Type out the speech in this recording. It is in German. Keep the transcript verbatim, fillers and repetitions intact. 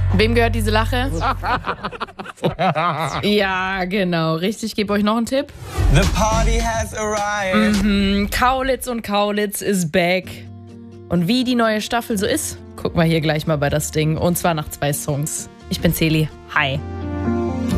Wem gehört diese Lache? Ja, genau. Richtig, ich gebe euch noch einen Tipp. The party has arrived. Mhm, Kaulitz und Kaulitz is back. Und wie die neue Staffel so ist, gucken wir hier gleich mal bei das Ding. Und zwar nach zwei Songs. Ich bin Celi. Hi.